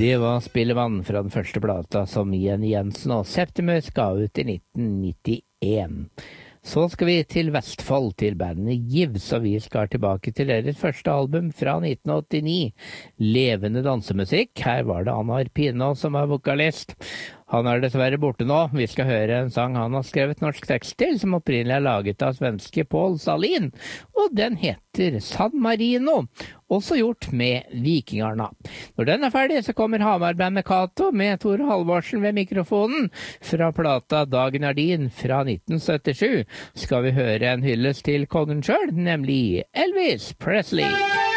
Det var Spillevann fra den første plata som Jenny Jensen og Septimus ga ut i 1991. Så skal vi til Vestfold, til bandet Gibbs, og vi skal tilbake til deres første album fra 1989, Levende dansemusikk. Her var det Anna Arpino som var vokalist. Han er dessverre borte nå. Vi skal høre en sang han har skrevet norsk tekst til, som opprinnelig er laget av svenske Paul Salin, og den heter San Marino, også gjort med Vikingarna. Når den er ferdig, så kommer Hamar-bandet Kato med Tore Halvorsen ved mikrofonen. Fra plata Dagen er din fra 1977 skal vi høre en hyllest til kongen selv, nemlig Elvis Presley.